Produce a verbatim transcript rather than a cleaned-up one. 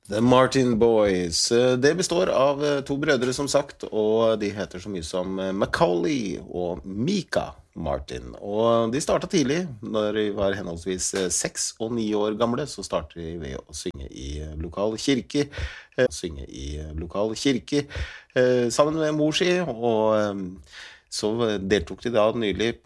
The Martin Boys. Det består av to brødre som sagt, og de heter så mye som Macaulay og Mika Martin. Og de startet tidlig, når de var henholdsvis seks og ni år gamle, så startet de ved å synge i lokal kirke, synge i lokal kirke, sammen med mor si, og så deltok de da nylig